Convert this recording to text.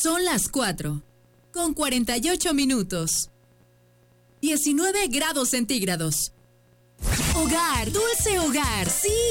Son las 4:48. 19 grados centígrados. Hogar, dulce hogar, sí.